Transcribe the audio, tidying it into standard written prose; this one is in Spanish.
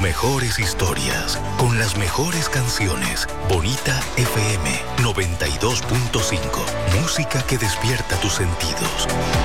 mejores historias, con las mejores canciones. Bonita FM 92.5. Música que despierta tus sentidos.